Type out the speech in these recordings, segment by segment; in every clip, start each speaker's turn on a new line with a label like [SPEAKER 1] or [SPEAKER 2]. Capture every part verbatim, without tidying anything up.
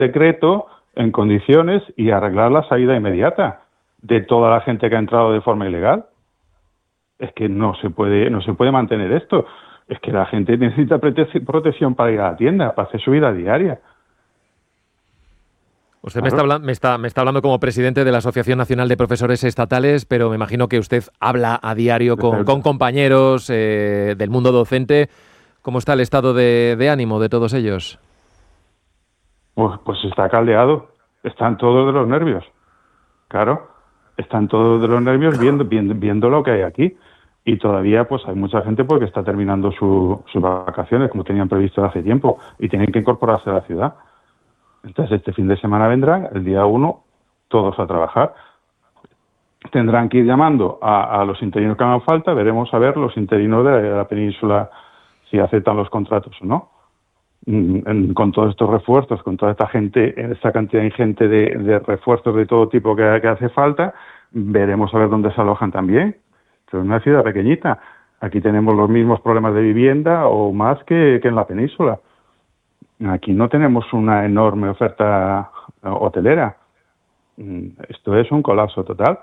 [SPEAKER 1] decreto en condiciones y arreglar la salida inmediata de toda la gente que ha entrado de forma ilegal. Es que no se puede, no se puede mantener esto. Es que la gente necesita prote- protección para ir a la tienda, para hacer su vida diaria.
[SPEAKER 2] Usted me está, habla- me, está, me está hablando como presidente de la Asociación Nacional de Profesores Estatales, pero me imagino que usted habla a diario con, con compañeros eh, del mundo docente. ¿Cómo está el estado de, de ánimo de todos ellos?
[SPEAKER 1] Pues, pues está caldeado. Están todos de los nervios. Claro, están todos de los nervios viendo, viendo, viendo lo que hay aquí. Y todavía pues hay mucha gente porque está terminando su, sus vacaciones, como tenían previsto hace tiempo, y tienen que incorporarse a la ciudad. Entonces este fin de semana vendrán, el día uno, todos a trabajar. Tendrán que ir llamando a, a los interinos que hagan falta, veremos a ver los interinos de la, de la península si aceptan los contratos o no. Mm, en, con todos estos refuerzos, con toda esta gente, esta cantidad ingente de, de refuerzos de todo tipo que, que hace falta, veremos a ver dónde se alojan también. Es una ciudad pequeñita. Aquí tenemos los mismos problemas de vivienda o más que, que en la península. Aquí no tenemos una enorme oferta hotelera. Esto es un colapso total.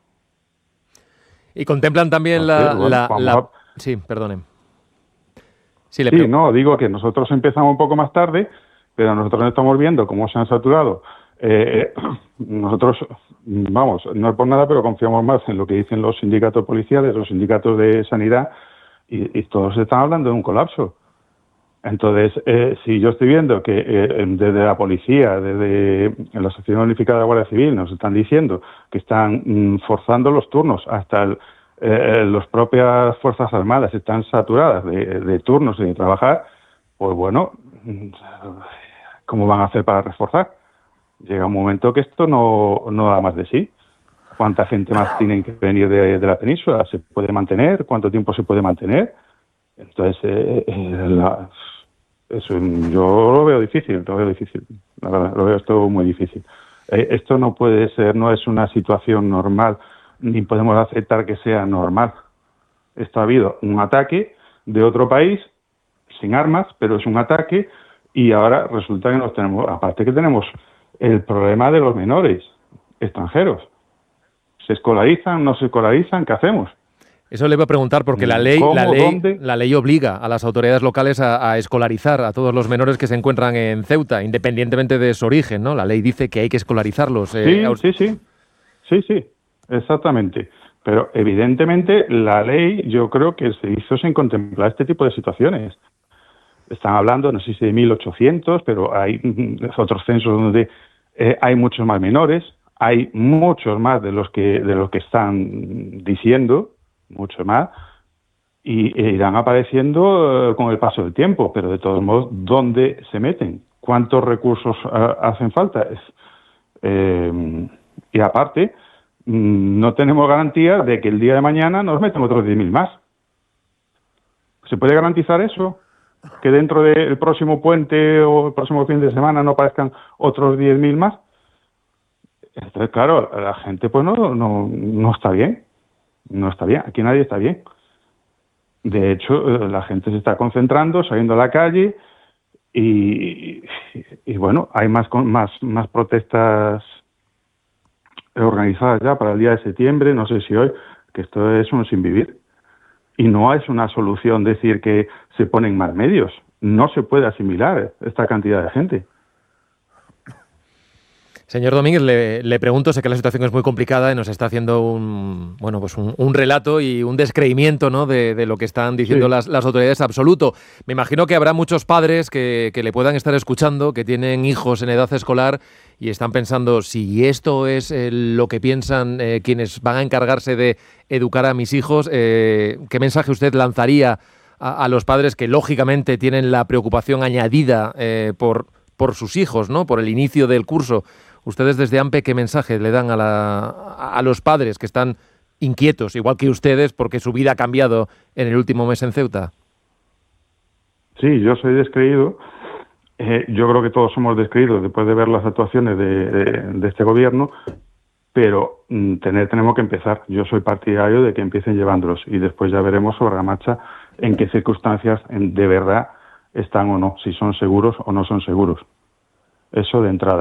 [SPEAKER 2] Y contemplan también la...
[SPEAKER 1] Entonces, bueno,
[SPEAKER 2] la, la...
[SPEAKER 1] a...
[SPEAKER 2] Sí, perdonen. Sí, le
[SPEAKER 1] sí, no, digo que nosotros empezamos un poco más tarde, pero nosotros no estamos viendo cómo se han saturado. Eh, nosotros, vamos, no es por nada, pero confiamos más en lo que dicen los sindicatos policiales, los sindicatos de sanidad, y, y todos están hablando de un colapso. Entonces, eh, si yo estoy viendo que eh, desde la policía, desde la Asociación Unificada de Guardia Civil, nos están diciendo que están mm, forzando los turnos, hasta el, eh, las propias Fuerzas Armadas están saturadas de, de turnos y de trabajar, pues bueno, ¿cómo van a hacer para reforzar? Llega un momento que esto no, no da más de sí. ¿Cuánta gente más tienen que venir de, de la península? ¿Se puede mantener? ¿Cuánto tiempo se puede mantener? Entonces, eh, eh, la, eso, yo lo veo difícil, lo veo difícil. La verdad, lo veo esto muy difícil. Eh, esto no puede ser, no es una situación normal, ni podemos aceptar que sea normal. Esto ha habido un ataque de otro país, sin armas, pero es un ataque, y ahora resulta que nos tenemos, aparte que tenemos el problema de los menores extranjeros. ¿Se escolarizan, no se escolarizan? ¿Qué hacemos?
[SPEAKER 2] Eso le voy a preguntar porque la ley,
[SPEAKER 1] ¿Cómo,
[SPEAKER 2] la ley,
[SPEAKER 1] dónde?
[SPEAKER 2] la ley obliga a las autoridades locales a, a escolarizar a todos los menores que se encuentran en Ceuta, independientemente de su origen, ¿no? La ley dice que hay que escolarizarlos. Eh,
[SPEAKER 1] sí, sí, sí, sí, sí, exactamente. Pero evidentemente la ley, yo creo que se hizo sin contemplar este tipo de situaciones. Están hablando, no sé si de mil ochocientos, pero hay otros censos donde eh, hay muchos más menores, hay muchos más de los que de los que están diciendo, mucho más, y e irán apareciendo uh, con el paso del tiempo, pero de todos modos, ¿dónde se meten? ¿Cuántos recursos uh, hacen falta? Es, eh, y aparte, mm, no tenemos garantía de que el día de mañana nos meten otros diez mil más. ¿Se puede garantizar eso? ¿Que dentro del próximo puente o el próximo fin de semana no aparezcan otros diez mil más? Entonces, claro, la gente pues no, no, no está bien. No está bien, aquí nadie está bien. De hecho, la gente se está concentrando, saliendo a la calle y, y, y bueno, hay más, más, más protestas organizadas ya para el día de septiembre, no sé si hoy, que esto es un sin vivir. Y no es una solución decir que se ponen más medios. No se puede asimilar esta cantidad de gente.
[SPEAKER 2] Señor Domínguez, le, le pregunto, sé que la situación es muy complicada y nos está haciendo un bueno pues un, un relato y un descreimiento, ¿no?, de, de lo que están diciendo sí. las, las autoridades absoluto. Me imagino que habrá muchos padres que, que le puedan estar escuchando, que tienen hijos en edad escolar y están pensando, si esto es eh, lo que piensan eh, quienes van a encargarse de educar a mis hijos, eh, ¿qué mensaje usted lanzaría a, a los padres que lógicamente tienen la preocupación añadida eh, por, por sus hijos, ¿no?, por el inicio del curso? Ustedes desde AMPE, ¿qué mensaje le dan a, la, a los padres que están inquietos, igual que ustedes, porque su vida ha cambiado en el último mes en Ceuta?
[SPEAKER 1] Sí, yo soy descreído. Eh, yo creo que todos somos descreídos después de ver las actuaciones de, de, de este gobierno, pero mm, tener, tenemos que empezar. Yo soy partidario de que empiecen llevándolos y después ya veremos sobre la marcha en qué circunstancias en, de verdad están o no, si son seguros o no son seguros. Eso de entrada.